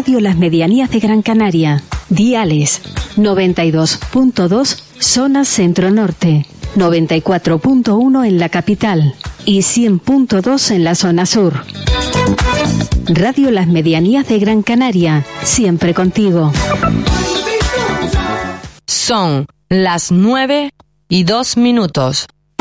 Radio Las Medianías de Gran Canaria. Diales 92.2 zona centro-norte, 94.1 en la capital y 100.2 en la zona sur. Radio Las Medianías de Gran Canaria, siempre contigo. Son las 9:02.